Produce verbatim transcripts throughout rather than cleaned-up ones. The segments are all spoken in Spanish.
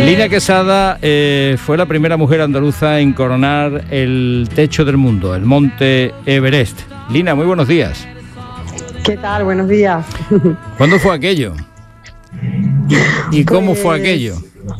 Lina Quesada eh, fue la primera mujer andaluza en coronar el techo del mundo, el monte Everest. Lina, muy buenos días. ¿Qué tal? Buenos días. ¿Cuándo fue aquello? ¿Y, y cómo pues... fue aquello?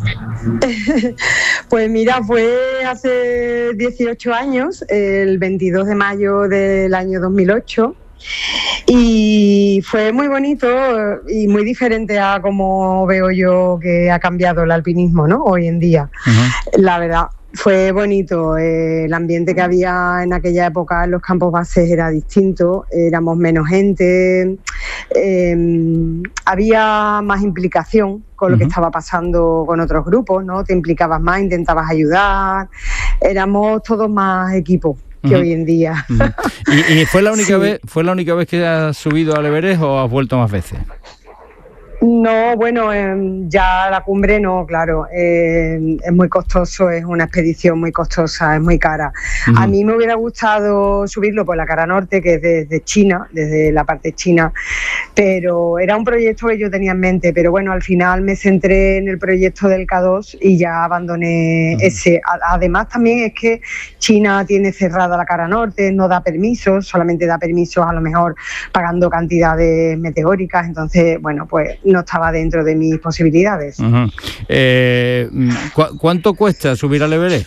Pues mira, fue hace dieciocho años, el veintidós de mayo del año dos mil ocho. Y fue muy bonito y muy diferente a como veo yo que ha cambiado el alpinismo, ¿no? Hoy en día. Uh-huh. La verdad, fue bonito. Eh, el ambiente que había en aquella época en los campos bases era distinto. Éramos menos gente. Eh, había más implicación con lo uh-huh. que estaba pasando con otros grupos, ¿no? Te implicabas más, intentabas ayudar. Éramos todos más equipo que uh-huh. hoy en día. Uh-huh. ¿Y, y fue la única sí. vez, fue la única vez que has subido al Everest o has vuelto más veces? No, bueno, eh, ya la cumbre no, claro, eh, es muy costoso, es una expedición muy costosa, es muy cara. Uh-huh. A mí me hubiera gustado subirlo por la cara norte, que es desde China, desde la parte china, pero era un proyecto que yo tenía en mente, pero bueno, al final me centré en el proyecto del K dos y ya abandoné uh-huh. ese. Además también es que China tiene cerrada la cara norte, no da permisos, solamente da permisos a lo mejor pagando cantidades meteóricas, entonces, bueno, pues no estaba dentro de mis posibilidades. Uh-huh. Eh, ¿cu- ¿Cuánto cuesta subir al Everest?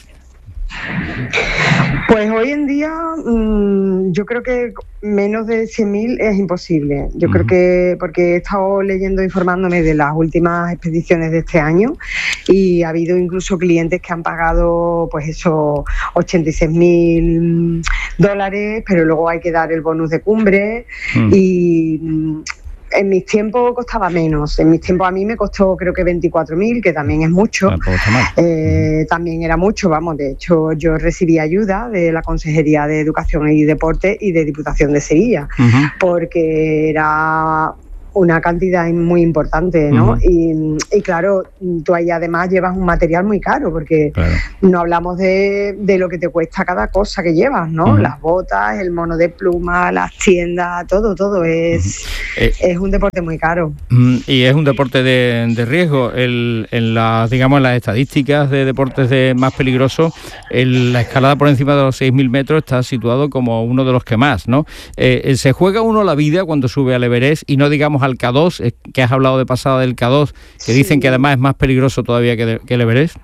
Pues hoy en día mmm, yo creo que menos de cien mil es imposible. Yo uh-huh. creo que, porque he estado leyendo, informándome de las últimas expediciones de este año y ha habido incluso clientes que han pagado pues eso, ochenta y seis mil dólares, pero luego hay que dar el bonus de cumbre uh-huh. y... Mmm, en mis tiempos costaba menos, en mis tiempos a mí me costó creo que veinticuatro mil, que también es mucho, eh, uh-huh. también era mucho, vamos, de hecho yo recibí ayuda de la Consejería de Educación y Deporte y de Diputación de Sevilla, uh-huh. porque era una cantidad muy importante, ¿no? Uh-huh. Y, y claro, tú ahí además llevas un material muy caro, porque claro. no hablamos de, de lo que te cuesta cada cosa que llevas, ¿no? Uh-huh. Las botas, el mono de pluma, las tiendas, todo, todo es, uh-huh. eh, es un deporte muy caro. Y es un deporte de, de riesgo. El, en las, digamos, en las estadísticas de deportes de más peligrosos, el, la escalada por encima de los seis mil metros está situado como uno de los que más, ¿no? Eh, se juega uno la vida cuando sube al Everest y no digamos al K dos, que has hablado de pasada del K dos, que sí. dicen que además es más peligroso todavía que, de, que el Everest.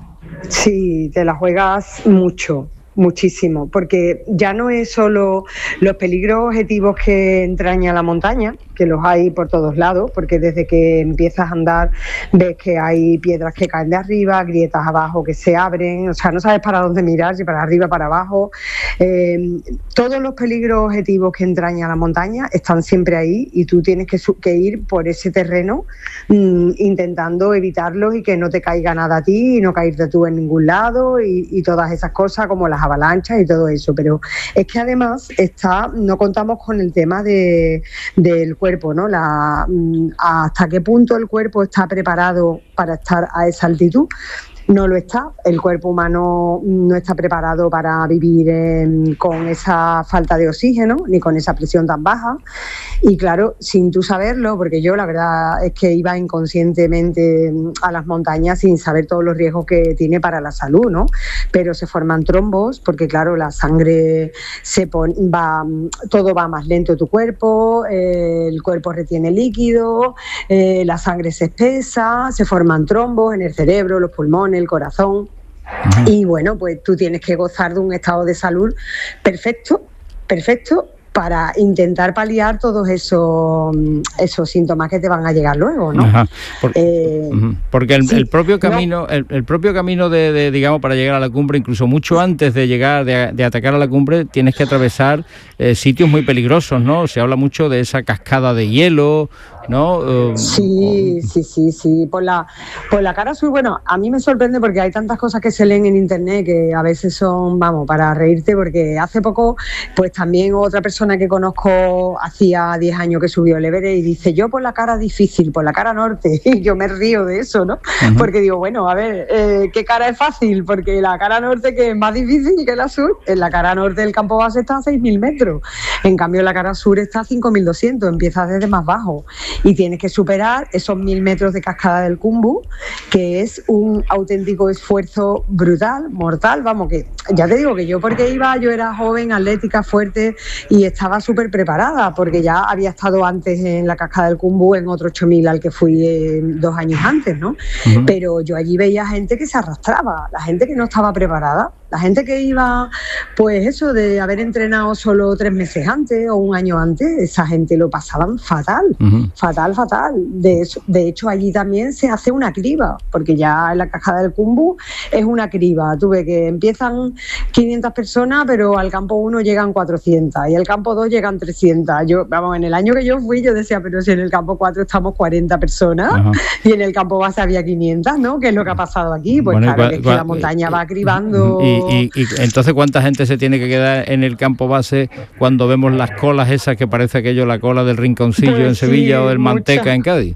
Sí, te la juegas mucho, muchísimo, porque ya no es solo los peligros objetivos que entraña la montaña, que los hay por todos lados, porque desde que empiezas a andar ves que hay piedras que caen de arriba, grietas abajo que se abren, o sea, no sabes para dónde mirar, si para arriba, para abajo. Eh, todos los peligros objetivos que entraña la montaña están siempre ahí y tú tienes que, su- que ir por ese terreno mmm, intentando evitarlos y que no te caiga nada a ti y no caerte tú en ningún lado y, y todas esas cosas como las avalanchas y todo eso. Pero es que además está, no contamos con el tema de, del cuerpo. Cuerpo, ¿no? La, hasta qué punto el cuerpo está preparado para estar a esa altitud. No lo está, el cuerpo humano no está preparado para vivir en, con esa falta de oxígeno ni con esa presión tan baja y claro, sin tú saberlo, porque yo la verdad es que iba inconscientemente a las montañas sin saber todos los riesgos que tiene para la salud, ¿no? Pero se forman trombos porque claro, la sangre se pone, va, todo va más lento en tu cuerpo, eh, el cuerpo retiene líquido, eh, la sangre se espesa, se forman trombos en el cerebro, los pulmones, el corazón. Uh-huh. Y bueno, pues tú tienes que gozar de un estado de salud perfecto, perfecto, para intentar paliar todos esos, esos síntomas que te van a llegar luego, ¿no? Ajá. Por, eh, uh-huh. Porque el, sí, el propio camino, no. el, el propio camino de, de, digamos, para llegar a la cumbre, incluso mucho antes de llegar, de, de atacar a la cumbre, tienes que atravesar eh, sitios muy peligrosos, ¿no? Se habla mucho de esa cascada de hielo, ¿no? Uh, sí, o... sí, sí, sí. Por la, por la cara sur, bueno, a mí me sorprende porque hay tantas cosas que se leen en internet que a veces son, vamos, para reírte, porque hace poco, pues también otra persona que conozco hacía diez años que subió el Everest y dice, yo por la cara difícil, por la cara norte, y yo me río de eso, ¿no? Uh-huh. Porque digo, bueno, a ver, eh, ¿qué cara es fácil? Porque la cara norte, que es más difícil que la sur, en la cara norte del campo base está a seis mil metros, en cambio la cara sur está a cinco mil doscientos, empiezas desde más bajo y tienes que superar esos mil metros de cascada del Khumbu que es un auténtico esfuerzo brutal, mortal, vamos, que ya te digo que yo porque iba, yo era joven, atlética, fuerte y estaba súper preparada, porque ya había estado antes en la Cascada del Cumbú, en otro ocho mil al que fui eh, dos años antes, ¿no? Uh-huh. Pero yo allí veía gente que se arrastraba, la gente que no estaba preparada, la gente que iba, pues eso, de haber entrenado solo tres meses antes o un año antes, esa gente lo pasaban fatal, uh-huh. fatal, fatal. De, eso, de hecho, allí también se hace una criba, porque ya en la Cascada del Cumbú es una criba. Tú ves que empiezan quinientas personas, pero al campo uno llegan cuatrocientas y al campo dos llegan trescientas. Yo, vamos, en el año que yo fui, yo decía, pero si en el campo cuatro estamos cuarenta personas, uh-huh. y en el campo base había quinientas, ¿no? ¿Qué es lo que ha pasado aquí? Pues bueno, claro, que es que la montaña va cribando. Y, y, y entonces, ¿cuánta gente se tiene que quedar en el campo base cuando vemos las colas esas que parece aquello, la cola del Rinconcillo pues en Sevilla sí, o del Manteca mucha. En Cádiz?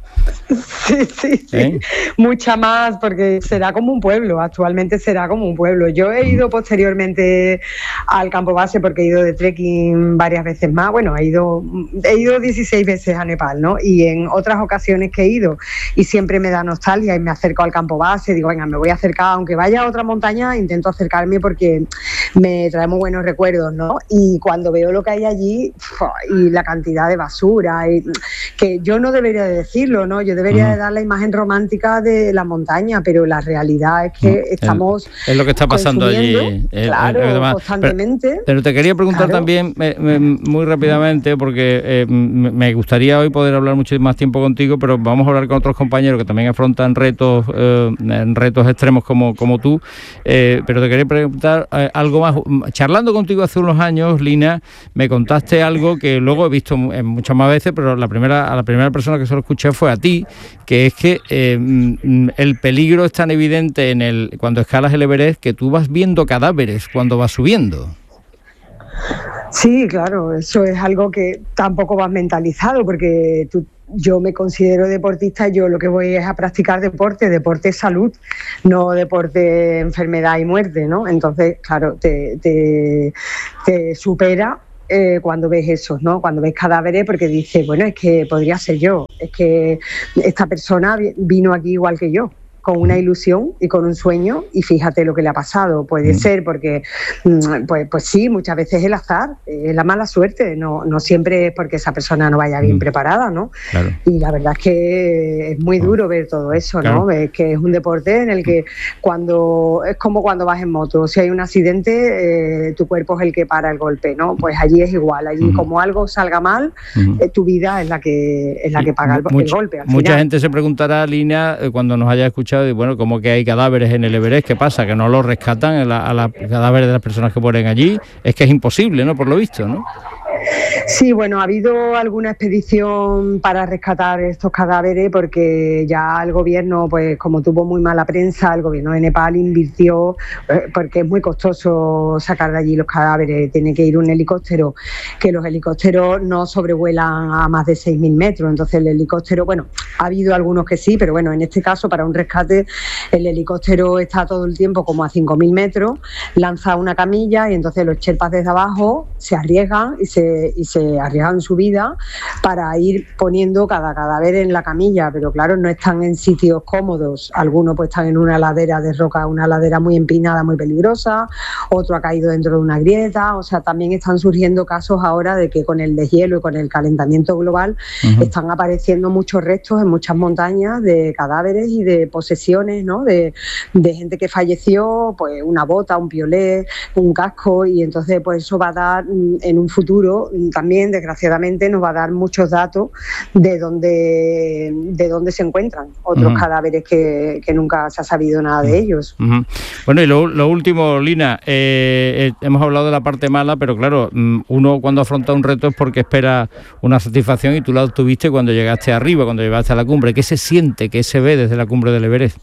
Sí, sí, sí. ¿Eh? Mucha más, porque será como un pueblo, actualmente será como un pueblo. Yo he ido posteriormente al campo base porque he ido de trekking varias veces más. Bueno, he ido, he ido dieciséis veces a Nepal, ¿no? Y en otras ocasiones que he ido y siempre me da nostalgia y me acerco al campo base, digo, venga, me voy a acercar, aunque vaya a otra montaña, intento acercarme porque me trae muy buenos recuerdos, ¿no? Y cuando veo lo que hay allí y la cantidad de basura, y que yo no debería de decirlo, ¿no? Yo debería uh-huh. de dar la imagen romántica de la montaña, pero la realidad es que uh-huh. estamos es lo que está pasando allí, el, claro, el, el, el, constantemente. Pero, pero te quería preguntar claro. también me, me, muy rápidamente, porque eh, me gustaría hoy poder hablar mucho más tiempo contigo, pero vamos a hablar con otros compañeros que también afrontan retos, eh, retos extremos como, como tú, eh, pero te quería preguntar eh, algo más. Charlando contigo hace unos años, Lina, me contaste algo que luego he visto muchas más veces, pero la primera, a la primera persona que se lo escuché fue a ti, que es que eh, el peligro es tan evidente en el cuando escalas el Everest que tú vas viendo cadáveres cuando vas subiendo. Sí, claro, eso es algo que tampoco vas mentalizado, porque tú yo me considero deportista, yo lo que voy es a practicar deporte, deporte es salud, no deporte enfermedad y muerte, ¿no? Entonces, claro, te, te, te supera eh, cuando ves eso, ¿no? Cuando ves cadáveres, porque dices, bueno, es que podría ser yo, es que esta persona vino aquí igual que yo, con una ilusión y con un sueño, y fíjate lo que le ha pasado. Puede mm. ser porque, pues, pues sí, muchas veces el azar, es la mala suerte, no, no siempre es porque esa persona no vaya bien mm. preparada, ¿no? Claro. Y la verdad es que es muy duro ver todo eso, claro. ¿no? Es que es un deporte en el que cuando, es como cuando vas en moto, si hay un accidente, eh, tu cuerpo es el que para el golpe, ¿no? Pues allí es igual, allí mm. como algo salga mal, mm. eh, tu vida es la que, es la que paga el, mucha, el golpe. Al mucha final. gente se preguntará, Lina, cuando nos haya escuchado, y bueno, como que hay cadáveres en el Everest, ¿qué pasa? ¿Que no los rescatan a la, a la cadáveres de las personas que mueren allí? Es que es imposible, ¿no? Por lo visto, ¿no? Sí, bueno, ha habido alguna expedición para rescatar estos cadáveres porque ya el gobierno, pues como tuvo muy mala prensa, el gobierno de Nepal invirtió, porque es muy costoso sacar de allí los cadáveres, tiene que ir un helicóptero, que los helicópteros no sobrevuelan a más de seis mil metros, entonces el helicóptero, bueno, ha habido algunos que sí, pero bueno, en este caso para un rescate el helicóptero está todo el tiempo como a cinco mil metros, lanza una camilla y entonces los sherpas desde abajo se arriesgan y se y se arriesgan su vida para ir poniendo cada cadáver en la camilla, pero claro, no están en sitios cómodos, algunos pues están en una ladera de roca, una ladera muy empinada, muy peligrosa, otro ha caído dentro de una grieta, o sea, también están surgiendo casos ahora de que con el deshielo y con el calentamiento global uh-huh. están apareciendo muchos restos en muchas montañas de cadáveres y de posesiones, ¿no? De, de gente que falleció, pues una bota, un piolet, un casco, y entonces pues eso va a dar en un futuro también, desgraciadamente, nos va a dar muchos datos de dónde de dónde se encuentran otros uh-huh. cadáveres que, que nunca se ha sabido nada de ellos. Uh-huh. Bueno, y lo, lo último, Lina, eh, eh, hemos hablado de la parte mala, pero claro, uno cuando afronta un reto es porque espera una satisfacción, y tú la obtuviste cuando llegaste arriba, cuando llegaste a la cumbre. ¿Qué se siente, qué se ve desde la cumbre del Everest?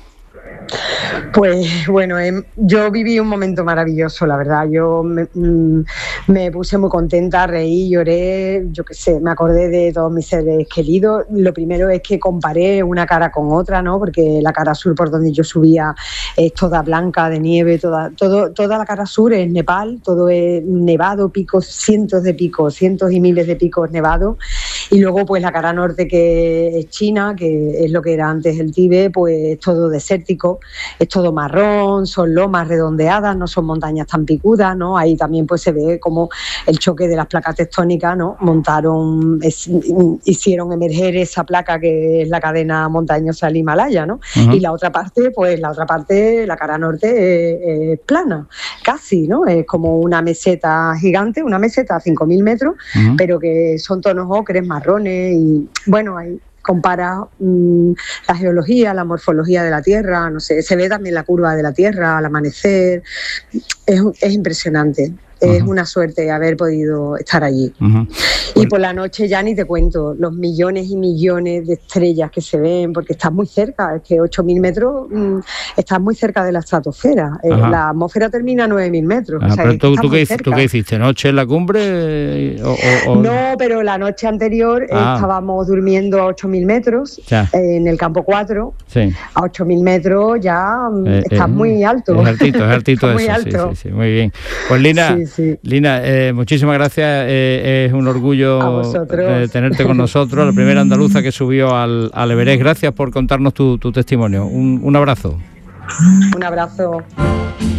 Pues bueno, eh, yo viví un momento maravilloso, la verdad. Yo me, me puse muy contenta, reí, lloré, yo qué sé, me acordé de todos mis seres queridos. Lo primero es que comparé una cara con otra, ¿no? Porque la cara sur por donde yo subía es toda blanca de nieve, toda, todo, toda la cara sur es Nepal, todo es nevado, picos, cientos de picos, cientos y miles de picos nevados. Y luego pues la cara norte, que es China, que es lo que era antes el Tíbet, pues es todo desértico, es todo marrón, son lomas redondeadas, no son montañas tan picudas, ¿no? Ahí también pues se ve como el choque de las placas tectónicas, ¿no? Montaron, es, hicieron emerger esa placa que es la cadena montañosa del Himalaya, ¿no? Uh-huh. Y la otra parte, pues la otra parte, la cara norte, es, es plana, casi, ¿no? Es como una meseta gigante, una meseta a cinco mil metros, uh-huh. pero que son tonos ocres, marrones, y bueno, ahí compara mmm, la geología, la morfología de la Tierra, no sé, se ve también la curva de la Tierra al amanecer, es, es impresionante. Es uh-huh. una suerte haber podido estar allí. Uh-huh. Y por la noche ya ni te cuento los millones y millones de estrellas que se ven, porque estás muy cerca, es que ocho mil metros mmm, estás muy cerca de la estratosfera. Eh, la atmósfera termina a nueve mil metros. Ajá, o sea, pero tú, tú, qué, ¿tú qué hiciste? ¿Noche en la cumbre? O, o, o... No, pero la noche anterior ah. estábamos durmiendo a ocho mil metros eh, en el campo cuatro. Sí. A ocho mil metros ya eh, estás eh, muy alto. Es altito, es altito eso. Muy alto. Sí, sí, sí, muy bien. Pues Lina, sí, sí. Lina eh, muchísimas gracias. Eh, es un orgullo eh, tenerte con nosotros, la primera andaluza que subió al, al Everest. Gracias por contarnos tu, tu testimonio. Un, un abrazo. Un abrazo.